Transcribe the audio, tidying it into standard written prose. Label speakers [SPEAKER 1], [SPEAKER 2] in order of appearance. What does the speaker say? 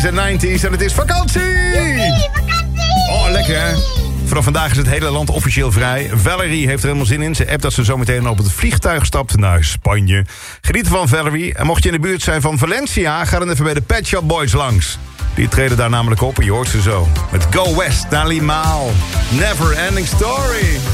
[SPEAKER 1] en 90s en het is vakantie!
[SPEAKER 2] Vakantie!
[SPEAKER 1] Oh, lekker hè? Vanaf vandaag is het hele land officieel vrij. Valerie heeft er helemaal zin in. Ze appt dat ze zometeen op het vliegtuig stapt naar Spanje. Geniet van Valerie. En mocht je in de buurt zijn van Valencia, ga dan even bij de Pet Shop Boys langs. Die treden daar namelijk op en je hoort ze zo. Met Go West naar Limaal. Never Ending Story.